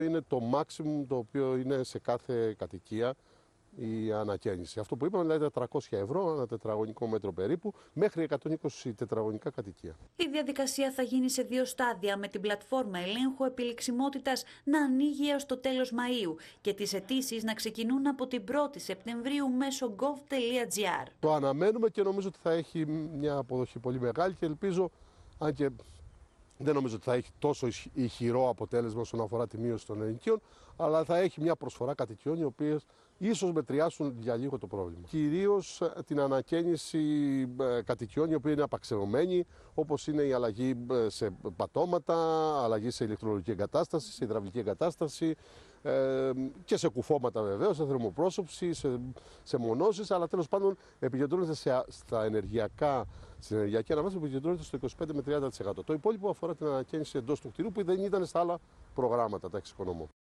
Είναι το maximum το οποίο είναι σε κάθε κατοικία η ανακαίνιση. Αυτό που είπαμε, δηλαδή 400 ευρώ ανά τετραγωνικό μέτρο περίπου, μέχρι 120 τετραγωνικά κατοικία. Η διαδικασία θα γίνει σε 2 στάδια, με την πλατφόρμα ελέγχου επιλεξιμότητας να ανοίγει έως το τέλος Μαΐου και τις αιτήσεις να ξεκινούν από την 1η Σεπτεμβρίου μέσω gov.gr. Το αναμένουμε και νομίζω ότι θα έχει μια αποδοχή πολύ μεγάλη και ελπίζω, αν και δεν νομίζω ότι θα έχει τόσο ηχηρό αποτέλεσμα όσον αφορά τη μείωση των ενοικίων, αλλά θα έχει μια προσφορά κατοικιών οι οποίες ίσως μετριάσουν για λίγο το πρόβλημα. Κυρίως την ανακαίνιση κατοικιών οι οποίοι είναι απαξεωμένοι, όπως είναι η αλλαγή σε πατώματα, αλλαγή σε ηλεκτρολογική εγκατάσταση, σε υδραυλική εγκατάσταση και σε κουφώματα βεβαίως, σε θερμοπρόσωψη, σε μονώσεις, αλλά τέλος πάντων επικεντρώνεται στην ενεργειακή αναβάθμιση που επικεντρώνεται στο 25 με 30%. Το υπόλοιπο αφορά την ανακαίνιση εντός του κτηρίου που δεν ήταν στα άλλα προγράμματα τα εξοικονομώ.